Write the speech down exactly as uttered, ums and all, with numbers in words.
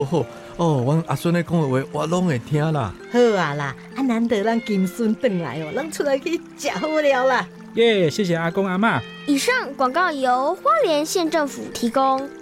哦哦，阮阿孙咧讲的话，我拢会听啦。 好啊啦，啊难得咱金孙回来哦，咱出来去吃好料啦。 耶、yeah, 谢谢阿公阿嬷。 以上广告由花莲县政府提供。